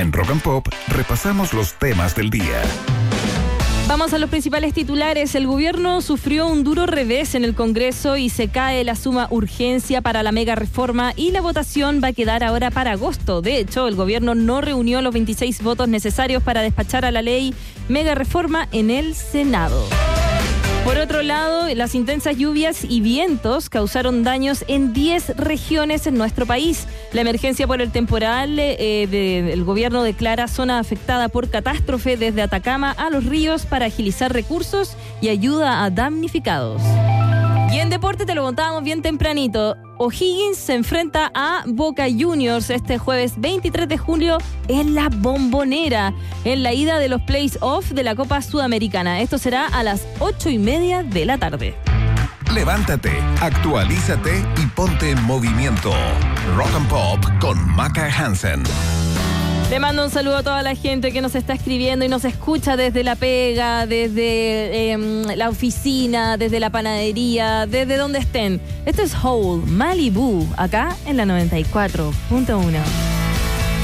En Rock and Pop repasamos los temas del día. Vamos a los principales titulares. El gobierno sufrió un duro revés en el Congreso y se cae la suma urgencia para la mega reforma y la votación va a quedar ahora para agosto. De hecho, el gobierno no reunió los 26 votos necesarios para despachar a la ley mega reforma en el Senado. Por otro lado, las intensas lluvias y vientos causaron daños en 10 regiones en nuestro país. La emergencia por el temporal, el gobierno declara zona afectada por catástrofe desde Atacama a Los Ríos para agilizar recursos y ayuda a damnificados. Y en deporte te lo contábamos bien tempranito. O'Higgins se enfrenta a Boca Juniors este jueves 23 de julio en la Bombonera, en la ida de los playoffs de la Copa Sudamericana. Esto será a las 8:30 de la tarde. Levántate, actualízate y ponte en movimiento. Rock and Pop con Maca Hansen. Le mando un saludo a toda la gente que nos está escribiendo y nos escucha desde la pega, desde la oficina, desde la panadería, desde donde estén. Esto es Hole, Malibu, acá en la 94.1.